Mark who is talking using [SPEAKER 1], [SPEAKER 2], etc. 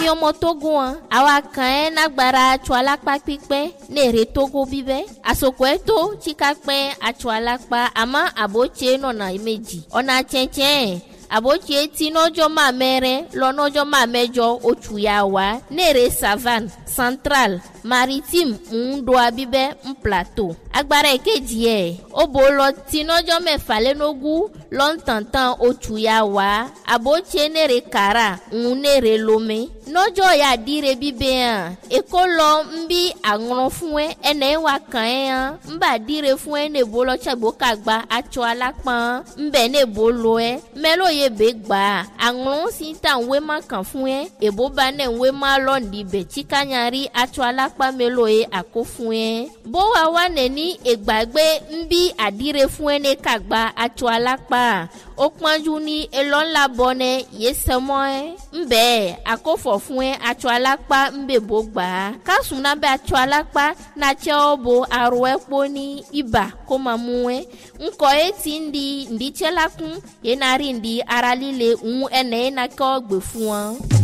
[SPEAKER 1] mi ọmọ Togo an àwa kan nagbara atsọ alakpa pípẹ́ nere Togo bíbẹ́ asoko eto tsikapẹ́ atsọ alakpa ama abotse nọna méjì ọ̀nà tsẹ̀tsẹ̀ abotse ti n'ọjọ́ máa mẹ́rẹ́ lọ n'ọjọ́ máa mẹ́jọ oṣù yà wá nere savane central maritime ńdoa bíbẹ́ ń plateau agbára èkejì ẹ̀ ó bò lọ ti n'ọjọ́ mẹ́fà lẹ́nogún lọ́ntàntàn oṣù yà wá abotse nere kara ń nere lome n'ọjọ́ yà dire bíbẹ́ hàn èkó lọ ń bí àrùn fún ẹ ẹnẹ́ wà kàn ẹ́ hàn ń bà dire fún ẹ nebo lọ tsagbo kagba atsọ alápá ń bẹ̀ nebo lọ ẹ mẹ́lò yẹ bẹ́ gbà àrùn sí ta ń wé má kàn fún ẹ èbó bá nẹ̀ ń wé má lọ́ọ̀dì bẹ̀ tsikanyari atsọ alápá mẹ́lò yẹ àkó fún ẹ bó wa wà nẹ̀ ní ìgbàgbé ń bí àdire fún ẹ ní kagba atsọ alápá ó pọ́njú ní elọ́ńlá bọ́nẹ yé sẹ́mọ́ ẹ ń bẹ́ẹ̀ àkófọ̀ fún ẹ atsọ alápá ń bẹ̀ bó gbà á kásùn náà bẹ atsọ alápá n'atsẹ́ ọ bo arọ ẹ kpó ní ibà kó máa mú ẹ ńkọ ẹ ti ń di ndítsẹ́ la kún yẹn náà rí ndí ara líle ń ẹnẹ́ yẹn náà kẹ́ ọ gbè fún ọ.